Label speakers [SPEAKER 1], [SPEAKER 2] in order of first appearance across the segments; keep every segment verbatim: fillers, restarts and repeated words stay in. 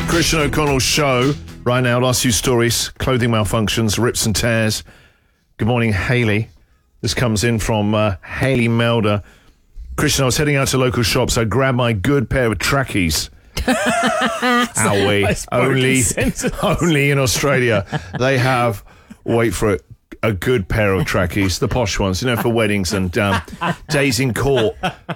[SPEAKER 1] Christian O'Connell show. Right now, last few stories. Clothing malfunctions, rips and tears. Good morning, Hayley. This comes in from uh, Hayley Melder. Christian, I was heading out to local shops. I grabbed my good pair of trackies. Owie. Only, only in Australia. They have, wait for it, a good pair of trackies. The posh ones, you know, for weddings and um, days in court.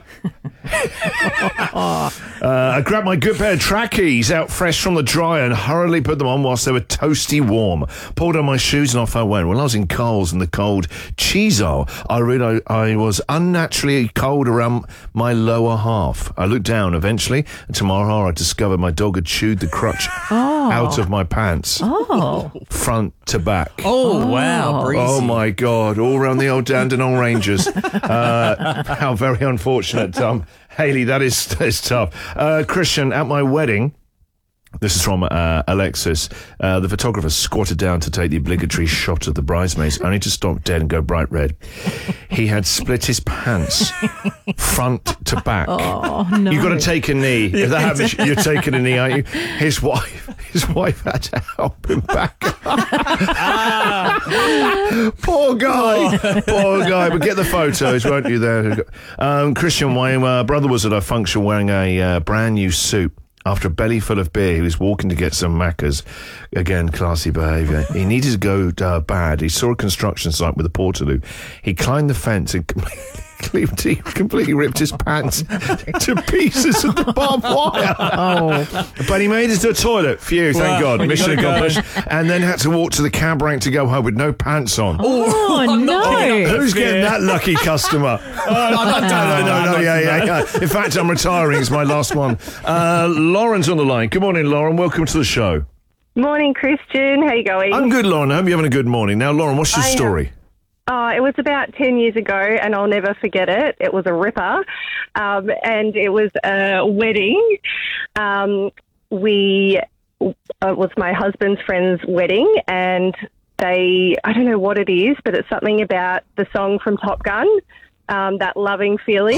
[SPEAKER 1] Uh, I grabbed my good pair of trackies out fresh from the dryer and hurriedly put them on whilst they were toasty warm. Pulled on my shoes and off I went. When I was in Coles in the cold cheese aisle, I realised I was unnaturally cold around my lower half. I looked down eventually, and to my horror I discovered my dog had chewed the crutch oh. out of my pants.
[SPEAKER 2] Oh.
[SPEAKER 1] Front to back.
[SPEAKER 3] Oh, wow. Breezy.
[SPEAKER 1] Oh, my God. All around the old Dandenong Rangers. Uh, how very unfortunate, um, Hayley, that is, that is tough. Uh, Christian, at my wedding, this is from uh, Alexis, uh, the photographer squatted down to take the obligatory shot of the bridesmaids, only to stop dead and go bright red. He had split his pants front to back.
[SPEAKER 2] Oh, no.
[SPEAKER 1] You've got to take a knee. If that happens, you're taking a knee, aren't you? His wife, his wife had to help him back up. Poor guy. Poor guy. But get the photos, won't you, there? Um, Christian, my uh, brother was at a function wearing a uh, brand new suit. After a belly full of beer, he was walking to get some Maccas. Again, classy behaviour. He needed to go uh, bad. He saw a construction site with a portaloo. He climbed the fence and completely, completely ripped his pants to pieces of the barbed wire.
[SPEAKER 2] Oh.
[SPEAKER 1] But he made it to the toilet. Phew, thank
[SPEAKER 3] Well,
[SPEAKER 1] God. Mission
[SPEAKER 3] go.
[SPEAKER 1] accomplished. And then had to walk to the cab rank to go home with no pants on.
[SPEAKER 2] Oh, no.
[SPEAKER 1] Who's getting that lucky customer?
[SPEAKER 3] Oh, no,
[SPEAKER 1] no, no, no, no, yeah, yeah, yeah. In fact, I'm retiring. It's my last one. Uh, Lauren's on the line. Good morning, Lauren. Welcome to the show.
[SPEAKER 4] Morning, Christian. How you going?
[SPEAKER 1] I'm good, Lauren. I hope you're having a good morning. Now, Lauren, what's your
[SPEAKER 4] I, uh,
[SPEAKER 1] story?
[SPEAKER 4] Oh, it was about ten years ago, and I'll never forget it. It was a ripper, um, and it was a wedding. Um, we uh, it was my husband's friend's wedding, and they, I don't know what it is, but it's something about the song from Top Gun, um, that loving feeling.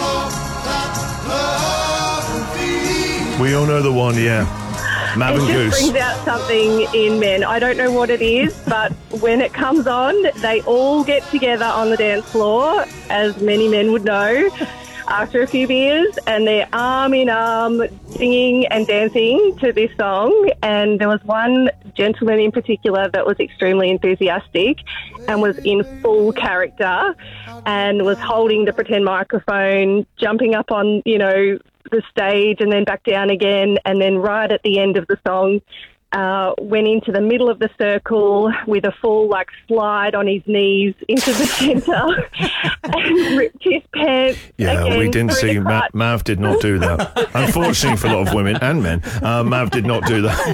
[SPEAKER 1] We all know the one, yeah. Mab and
[SPEAKER 4] It
[SPEAKER 1] Goose.
[SPEAKER 4] just brings out something in men. I don't know what it is, but when it comes on, they all get together on the dance floor, as many men would know, after a few beers, and they're arm in arm singing and dancing to this song. And there was one gentleman in particular that was extremely enthusiastic and was in full character and was holding the pretend microphone, jumping up on, you know, the stage and then back down again, and then right at the end of the song uh, went into the middle of the circle with a full like slide on his knees into the centre and ripped his pants.
[SPEAKER 1] Yeah,
[SPEAKER 4] again
[SPEAKER 1] we didn't
[SPEAKER 4] through
[SPEAKER 1] see.
[SPEAKER 4] the
[SPEAKER 1] Ma-
[SPEAKER 4] crotch.
[SPEAKER 1] Mav did not do that. Unfortunately for a lot of women and men, uh, Mav did not do that.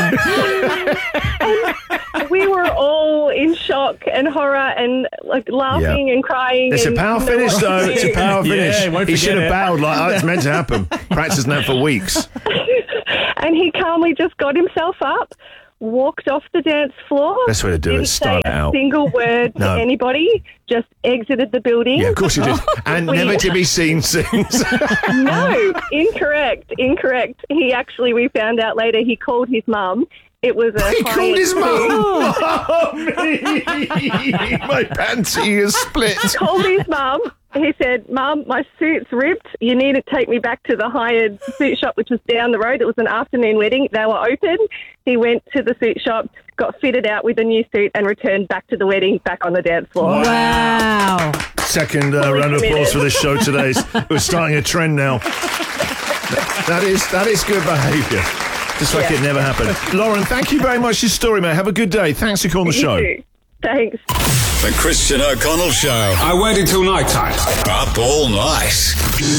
[SPEAKER 4] We were all in shock and horror and like laughing
[SPEAKER 1] Yeah.
[SPEAKER 4] and crying.
[SPEAKER 1] It's a
[SPEAKER 4] and
[SPEAKER 1] power
[SPEAKER 4] didn't know
[SPEAKER 1] finish,
[SPEAKER 4] what to
[SPEAKER 1] though. It's a
[SPEAKER 4] do.
[SPEAKER 1] power
[SPEAKER 3] Yeah,
[SPEAKER 1] finish.
[SPEAKER 3] won't
[SPEAKER 1] He
[SPEAKER 3] forget
[SPEAKER 1] should have
[SPEAKER 3] it.
[SPEAKER 1] bowed like oh, it's meant to happen. Practicing that for weeks.
[SPEAKER 4] And he calmly just got himself up, walked off the dance floor.
[SPEAKER 1] Best way to do it,
[SPEAKER 4] didn't
[SPEAKER 1] start
[SPEAKER 4] say
[SPEAKER 1] it out.
[SPEAKER 4] a single word
[SPEAKER 1] No.
[SPEAKER 4] to anybody, just exited the building.
[SPEAKER 1] Yeah, of course you did. And
[SPEAKER 4] We-
[SPEAKER 1] never to be seen since.
[SPEAKER 4] No, incorrect, incorrect. He actually, we found out later, he called his mum. It was a
[SPEAKER 1] He
[SPEAKER 4] client
[SPEAKER 1] called his
[SPEAKER 4] who
[SPEAKER 1] mum. Oh, me. My panty is split.
[SPEAKER 4] Called his mum. He said, "Mum, my suit's ripped. You need to take me back to the hired suit shop, which was down the road. It was an afternoon wedding. They were open." He went to the suit shop, got fitted out with a new suit, and returned back to the wedding, back on the dance floor.
[SPEAKER 2] Wow.
[SPEAKER 1] Second uh,
[SPEAKER 4] Fully
[SPEAKER 1] round of applause
[SPEAKER 4] committed.
[SPEAKER 1] for this show today. We're starting a trend now. That is that is good behaviour. Just like
[SPEAKER 4] Yeah.
[SPEAKER 1] it never happened. Lauren, thank you very much for your story, mate. Have a good day. Thanks for calling the
[SPEAKER 4] You
[SPEAKER 1] show.
[SPEAKER 4] too. Thanks.
[SPEAKER 5] The Christian O'Connell Show.
[SPEAKER 6] I waited till night time.
[SPEAKER 5] Up all night.